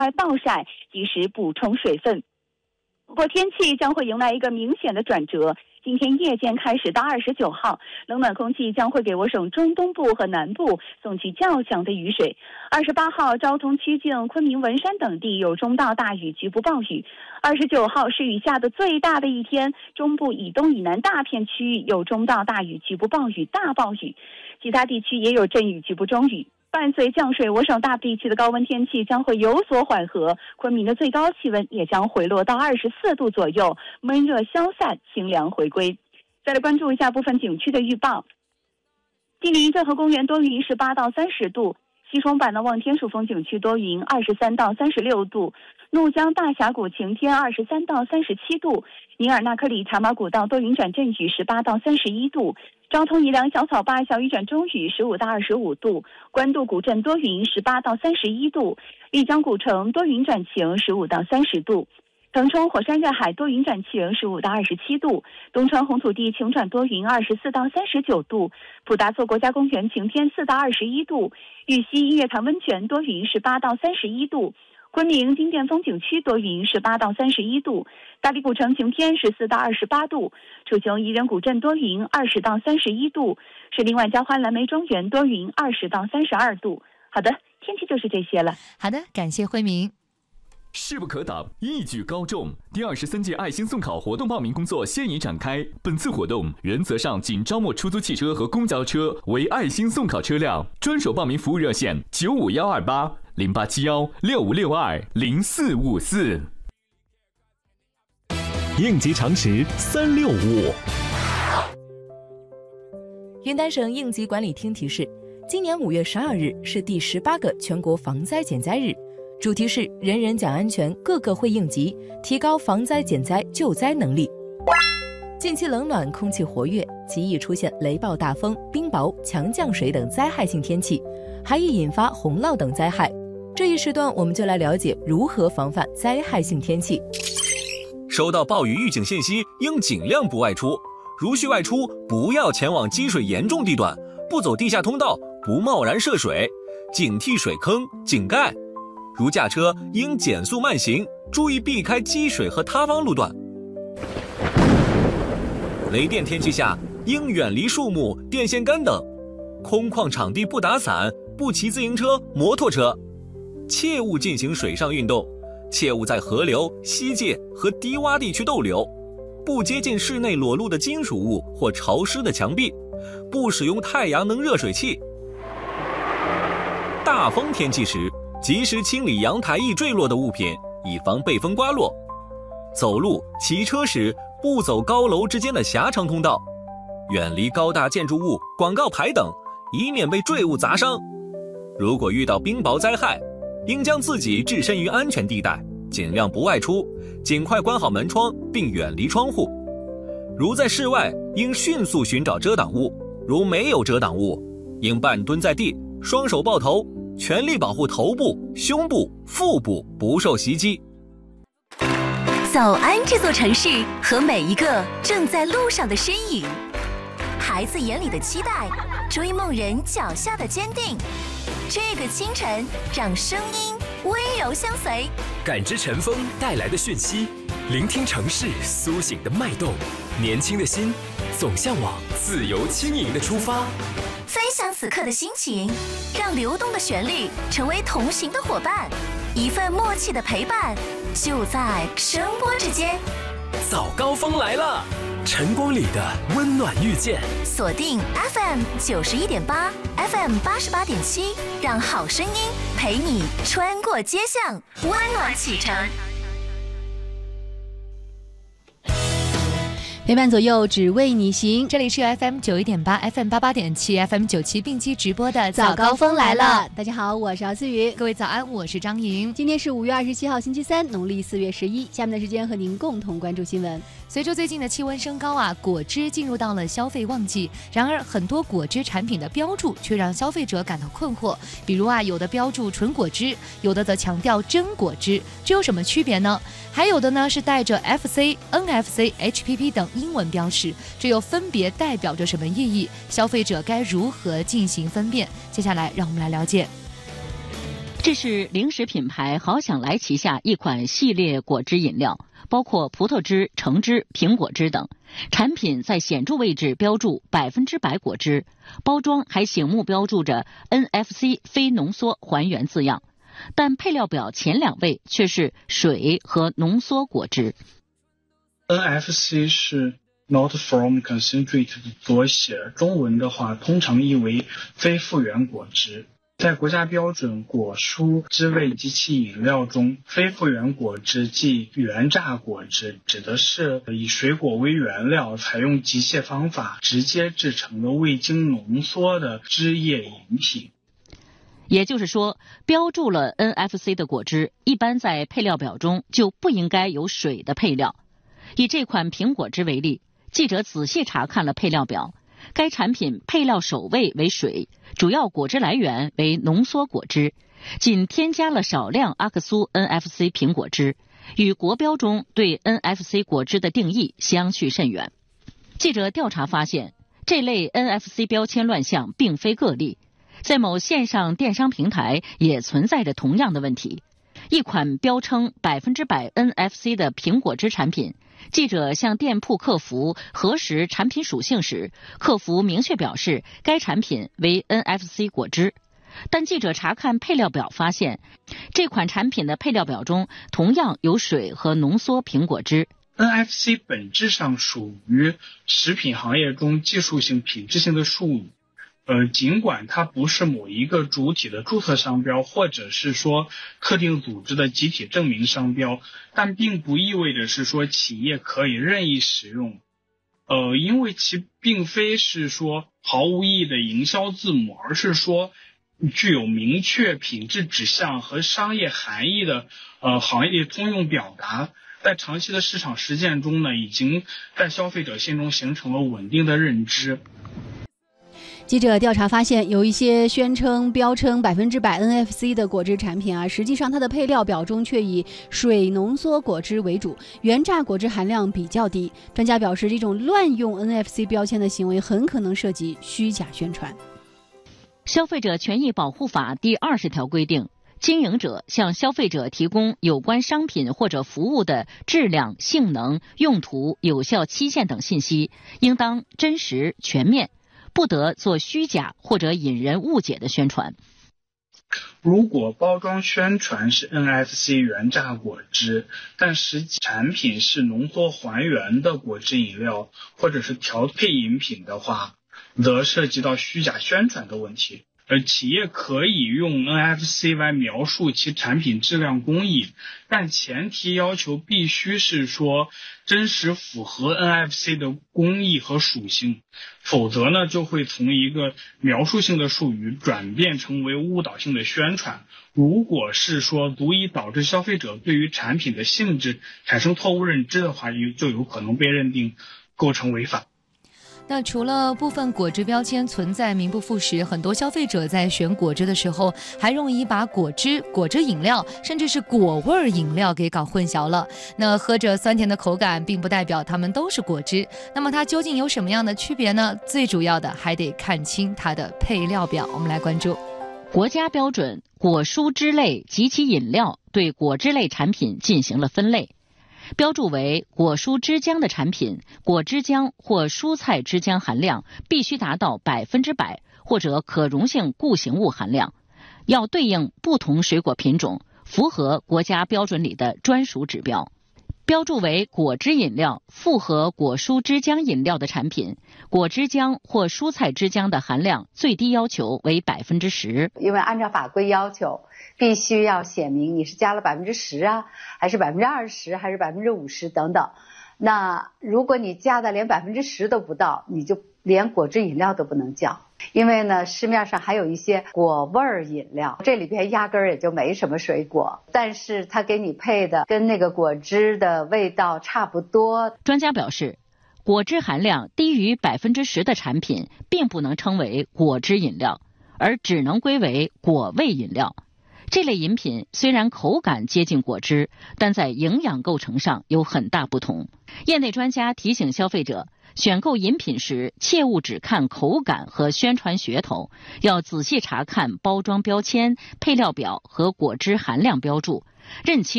暴晒，及时补充水分。不过天气将会迎来一个明显的转折，今天夜间开始到29号，冷暖空气将会给我省中东部和南部送去较强的雨水。28号，昭通、曲靖、昆明、文山等地有中到大雨，局部暴雨。29号是雨下的最大的一天，中部以东以南大片区域有中到大雨，局部暴雨、大暴雨，其他地区也有阵雨，局部中雨。伴随降水，我省大部地区的高温天气将会有所缓和，昆明的最高气温也将回落到24度左右，闷热消散，清凉回归。再来关注一下部分景区的预报。吉林滇河公园多云18到30度，西双版纳望天数风景区多云23到36度，怒江大峡谷晴天23到37度，尼尔纳克里塔马古道多云转阵雨18到31度，昭通宜良小草坝小雨转中雨15到25度，官渡古镇多云18到31度，丽江古城多云转晴15到30度，腾冲火山热海多云转晴15到27度，东川红土地晴转多云24到39度，普达措国家公园晴天4到21度，玉溪日月潭温泉多云18到31度，昆明金殿风景区多云18到31度，大理古城晴天14到28度，楚雄宜人古镇多云20到31度，士林万家欢蓝莓庄园多云20到32度。好的，天气就是这些了。 好的，感谢辉明。 势不可挡，一举高中。第23届爱心送考活动报名工作现已展开。本次活动原则上仅招募出租汽车和公交车为爱心送考车辆。专属报名服务热线95128-0871-6562-0454。 应急常识365。 云南省应急管理厅提示，今年5月12日是第18个全国防灾减灾日。主题是人人讲安全，个个会应急，提高防灾减灾救灾能力。近期冷暖空气活跃，极易出现雷暴大风、冰雹、强降水等灾害性天气，还易引发洪涝等灾害。这一时段我们就来了解如何防范灾害性天气。 收到暴雨预警信息，应尽量不外出。如需外出，不要前往积水严重地段，不走地下通道，不贸然涉水，警惕水坑、井盖。如驾车应减速慢行，注意避开积水和塌方路段。雷电天气下，应远离树木、电线杆等。空旷场地不打伞，不骑自行车、摩托车。切勿进行水上运动，切勿在河流、溪涧和低洼地区逗留。不接近室内裸露的金属物或潮湿的墙壁。不使用太阳能热水器。大风天气时，及时清理阳台易坠落的物品，以防被风刮落。走路、骑车时不走高楼之间的狭长通道，远离高大建筑物、广告牌等，以免被坠物砸伤。如果遇到冰雹灾害，应将自己置身于安全地带，尽量不外出，尽快关好门窗并远离窗户。如在室外，应迅速寻找遮挡物，如没有遮挡物，应半蹲在地，双手抱头，全力保护头部、胸部、腹部不受袭击。 早安这座城市和每一个正在路上的身影，孩子眼里的期待，追梦人脚下的坚定。这个清晨，让声音温柔相随， 感知晨风带来的讯息，聆听城市苏醒的脉动。年轻的心总向往自由轻盈的出发。 分享此刻的心情，让流动的旋律成为同行的伙伴，一份默契的陪伴，就在声波之间。 早高峰来了，晨光里的温暖遇见。 锁定 FM 91.8 FM 88.7，让好声音陪你穿过街巷，温暖启程。 陪伴左右，只为你行。这里是 FM 91.8 FM 88.7 FM 97并机直播的早高峰来了。大家好，我是姚思雨。 各位早安，我是张莹。 今天是5月27号星期三，农历4月11。下面的时间和您共同关注新闻。 随着最近的气温升高啊，果汁进入到了消费旺季。然而，很多果汁产品的标注却让消费者感到困惑。比如啊，有的标注纯果汁，有的则强调真果汁，这有什么区别呢？还有的呢是带着 FC、NFC、HPP 等英文标识，这又分别代表着什么意义？消费者该如何进行分辨？接下来让我们来了解。 这是零食品牌好想来旗下一款系列果汁饮料，包括葡萄汁、橙汁、苹果汁等，产品在显著位置标注100%果汁，包装还醒目标注着 NFC 非浓缩还原字样，但配料表前2位却是水和浓缩果汁。 NFC 是 Not from concentrate 的缩写，中文的话通常译为非复原果汁。在国家标准果蔬汁味及其饮料中，非复原果汁即原榨果汁，指的是以水果为原料，采用机械方法直接制成的未经浓缩的汁液饮品。 也就是说，标注了 NFC 的果汁，一般在配料表中就不应该有水的配料。以这款苹果汁为例，记者仔细查看了配料表，该产品配料首位为水，主要果汁来源为浓缩果汁，仅添加了少量阿克苏 NFC 苹果汁，与国标中对 NFC 果汁的定义相去甚远。记者调查发现，这类 NFC 标签乱象并非个例，在某线上电商平台也存在着同样的问题。一款标称100% NFC 的苹果汁产品，记者向店铺客服核实产品属性时，客服明确表示该产品为 NFC 果汁，但记者查看配料表发现，这款产品的配料表中同样有水和浓缩苹果汁。 NFC 本质上属于食品行业中技术性品质性的术语，尽管它不是某一个主体的注册商标，或者是说特定组织的集体证明商标，但并不意味着是说企业可以任意使用。因为其并非是说毫无意义的营销字母，而是说具有明确品质指向和商业含义的行业通用表达。在长期的市场实践中呢，已经在消费者心中形成了稳定的认知。 记者调查发现，有一些宣称标称100% NFC 的果汁产品啊，实际上它的配料表中却以水浓缩果汁为主，原榨果汁含量比较低。专家表示，这种乱用 NFC 标签的行为很可能涉及虚假宣传。 消费者权益保护法第20条规定，经营者向消费者提供有关商品或者服务的质量、性能、用途、有效期限等信息，应当真实全面，不得做虚假或者引人误解的宣传。 如果包装宣传是 NFC 原榨果汁，但实际产品是浓缩还原的果汁饮料或者是调配饮品的话，则涉及到虚假宣传的问题。企业可以用 NFC 来描述其产品质量工艺，但前提要求必须是说真实符合 NFC 的工艺和属性，否则呢就会从一个描述性的术语转变成为误导性的宣传。如果是说足以导致消费者对于产品的性质产生错误认知的话，就有可能被认定构成违法。 那除了部分果汁标签存在名不副实，很多消费者在选果汁的时候还容易把果汁、果汁饮料甚至是果味饮料给搞混淆了。那喝着酸甜的口感并不代表它们都是果汁，那么它究竟有什么样的区别呢？最主要的还得看清它的配料表。我们来关注国家标准果蔬汁类及其饮料对果汁类产品进行了分类，标注为果蔬汁浆的产品，果汁浆或蔬菜汁浆含量必须达到100%或者可溶性固形物含量，要对应不同水果品种，符合国家标准里的专属指标。标注为果汁饮料复合果蔬汁浆饮料的产品，果汁浆或蔬菜汁浆的含量最低要求为10%。 因为按照法规要求，必须要写明你是加了10%啊，还是20%，还是50%等等。那如果你加的连10%都不到，你就连果汁饮料都不能叫。因为呢，市面上还有一些果味饮料，这里边压根儿也就没什么水果，但是它给你配的跟那个果汁的味道差不多。 专家表示，果汁含量低于10%的产品并不能称为果汁饮料，而只能归为果味饮料。这类饮品虽然口感接近果汁，但在营养构成上有很大不同。业内专家提醒消费者， 选购饮品时切勿只看口感和宣传噱头，要仔细查看包装标签、配料表和果汁含量标注，认清